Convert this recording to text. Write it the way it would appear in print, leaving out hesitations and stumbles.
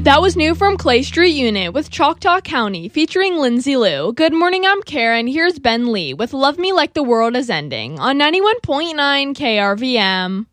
That was new from Clay Street Unit with Choctaw County featuring Lindsay Lou. Good morning, I'm Karen. Here's Ben Lee with Love Me Like the World Is Ending on 91.9 KRVM.